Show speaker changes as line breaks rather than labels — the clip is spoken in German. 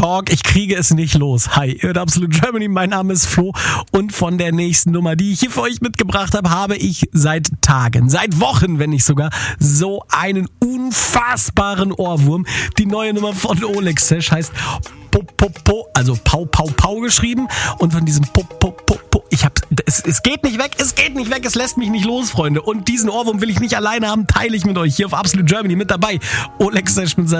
Talk. Ich kriege es nicht los. Hi, ihr hört Absolute Germany. Mein Name ist Flo und von der nächsten Nummer, die ich hier für euch mitgebracht habe, habe ich seit Tagen, seit Wochen, wenn nicht sogar, so einen unfassbaren Ohrwurm. Die neue Nummer von Oleg Sesh heißt Po, also Pau geschrieben und von diesem Po. Es geht nicht weg, es lässt mich nicht los, Freunde. Und diesen Ohrwurm will ich nicht alleine haben, teile ich mit euch hier auf Absolute Germany mit dabei. Oleg Sesh mit seinem